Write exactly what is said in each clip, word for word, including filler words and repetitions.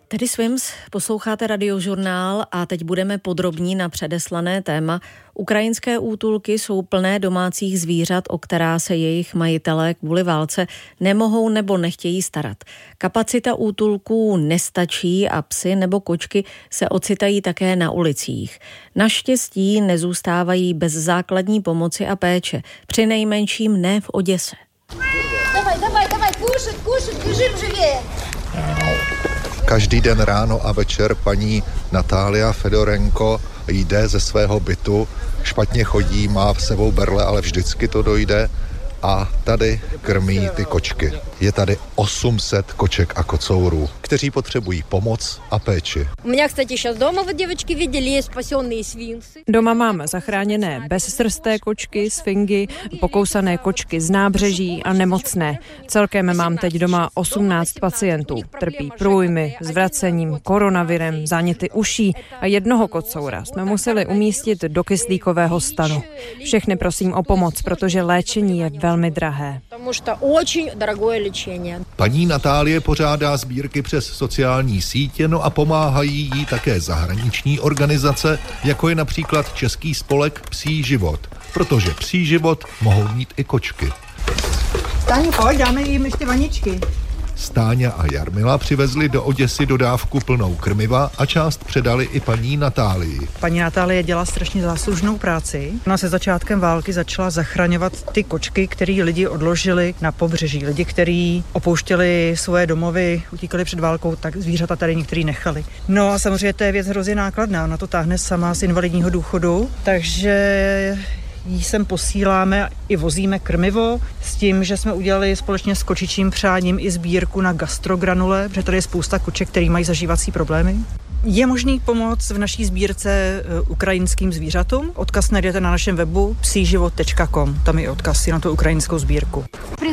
Tedy Swims, posloucháte Radiožurnál a teď budeme podrobní na předeslané téma. Ukrajinské útulky jsou plné domácích zvířat, o která se jejich majitelé kvůli válce nemohou nebo nechtějí starat. Kapacita útulků nestačí a psy nebo kočky se ocitají také na ulicích. Naštěstí nezůstávají bez základní pomoci a péče, přinejmenším ne v Oděse. Давай, давай, давай, кушать, кушать, běžím живее. Každý den ráno a večer paní Natália Fedorenko jde ze svého bytu, špatně chodí, má v sebou berle, ale vždycky to dojde a tady krmí ty kočky. Je tady osm set koček a kocourů, kteří potřebují pomoc a péči. Doma mám zachráněné bezsrsté kočky, sfingy, pokousané kočky z nábřeží a nemocné. Celkem mám teď doma osmnáct pacientů. Trpí průjmy, zvracením, koronavirem, záněty uší a jednoho kocoura jsme museli umístit do kyslíkového stanu. Všechny prosím o pomoc, protože léčení je velmi drahé. Paní Natálie pořádá sbírky přes sociální sítě, no a pomáhají jí také zahraniční organizace, jako je například Český spolek Psí život, protože psí život mohou mít i kočky. Táni, pojď, dáme jim ještě vaničky. Stáňa a Jarmila přivezli do Oděsy dodávku plnou krmiva a část předali i paní Natálii. Paní Natálie dělá strašně záslužnou práci. Ona se začátkem války začala zachraňovat ty kočky, který lidi odložili na pobřeží. Lidi, kteří opouštěli svoje domovy, utíkali před válkou, tak zvířata tady některý nechali. No a samozřejmě to je věc hrozně nákladná. Ona to táhne sama z invalidního důchodu, takže jí sem posíláme i vozíme krmivo s tím, že jsme udělali společně s kočičím přáním i sbírku na gastrogranule, protože tady je spousta koček, který mají zažívací problémy. Je možný pomoc v naší sbírce ukrajinským zvířatům. Odkaz najdete na našem webu psí život tečka com. Tam je odkaz na tu ukrajinskou sbírku.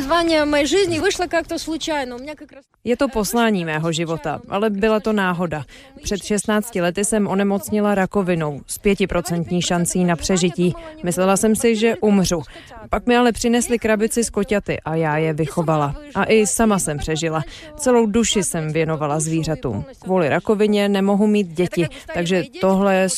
Je to poslání mého života, ale byla to náhoda. Před šestnácti lety jsem onemocnila rakovinou s pětiprocentní šancí na přežití. Myslela jsem si, že umřu. Pak mi ale přinesli krabici s koťaty a já je vychovala. A i sama jsem přežila. Celou duši jsem věnovala zvířatům. Kvůli rakovině nemohu mít děti, takže tohle